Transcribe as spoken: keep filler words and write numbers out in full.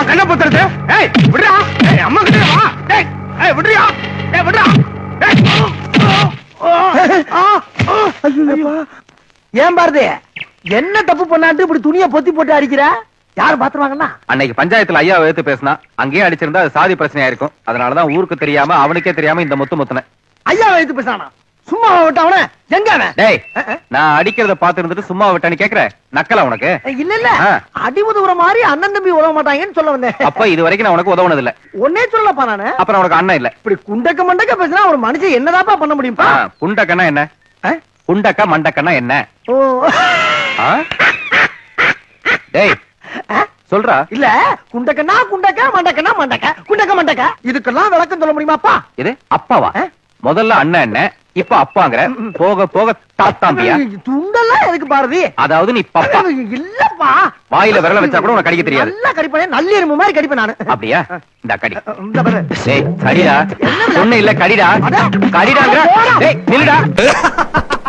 கண்ண பத்துறது. ஏய் விடுடா. ஏய் அம்மா கிட்ட வா. டேய் ஏய் விடுடா. ஏய் விடுடா. ஏன் பாரதி என்ன தப்பு பண்ணாட்டு இப்படி துணியை பொத்தி போட்டு அடிக்கிற? யாரு பாத்துருவாங்கன்னா? அன்னைக்கு பஞ்சாயத்துல ஐயா எடுத்து பேசினா அங்கேயே அடிச்சிருந்தா அது சாதி பிரச்சனையா இருக்கும். அதனாலதான் ஊருக்கு தெரியாம அவனுக்கே தெரியாம இந்த முத்து முத்துன. ஐயா வைத்து பேசானா? சும்மா விட்ட அவன எங்க அவன்? டேய் நான் அடிக்கிறத பாத்து இருந்துட்டு சும்மா விட்டான்னு கேக்குற நக்கல உனக்கு? இல்ல இல்ல அடி உதவுற மாதிரி அண்ணன் தம்பி உதவ மாட்டாங்கன்னு சொல்ல வந்தேன். அப்ப இது வரைக்கும் நான் உனக்கு உதவுனது இல்ல. ஒன்னே சொல்லப்பா நானு. அப்புறம் உனக்கு அண்ணன் இல்ல. இப்படி குண்டக்க மண்டக்க பேசினா ஒரு மனுஷன் என்னதாப்பா பண்ண முடியும்பா? குண்டக்கன்னா என்ன? குண்டக்க மண்டக்கன்னா என்ன? ஓ டேய் சொல்றா. இல்ல குண்டக்கன்னா குண்டக்க மண்டக்கன்னா மண்டக்க குண்டக்க மண்டக்க இதுக்கெல்லாம் விளக்கம் சொல்ல முடியுமாப்பா? இது அப்பாவா? முதல்ல அண்ணன் என்ன இப்ப அப்பாங்கற போக போக தாத்தாம்பியா? துண்டெல்லாம் எதுக்கு பாரதி? அதாவது நீ பப்பா இல்லப்பா. வாயில விரல வச்சா கூட உனக்கு கடிக்க தெரியாது. நல்லா கடிப்பேன், நல்ல எறும்பு மாதிரி கடிப்பேன் நானு. அப்படியா? இந்த கடி. இந்த பாரு. டேய் கடிடா. ஒண்ணு இல்ல கடிடா. கடிடாங்கற. டேய் நில்லுடா.